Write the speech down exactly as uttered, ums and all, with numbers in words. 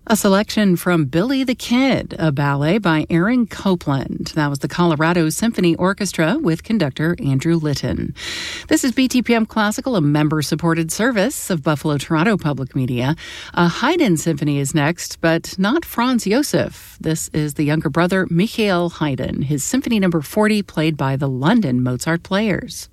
A selection from Billy the Kid, a ballet by Aaron Copland. That was the Colorado Symphony Orchestra with conductor Andrew Litton. This is B T P M Classical, a member-supported service of Buffalo Toronto Public Media. A Haydn symphony is next, but not Franz Josef. This is the younger brother, Michael Haydn, his symphony number forty, played by the London Mozart Players.